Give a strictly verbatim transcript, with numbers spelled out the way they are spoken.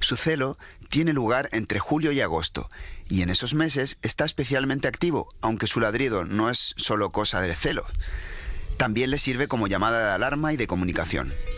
Su celo tiene lugar entre julio y agosto, y en esos meses está especialmente activo, aunque su ladrido no es solo cosa del celo. También le sirve como llamada de alarma y de comunicación.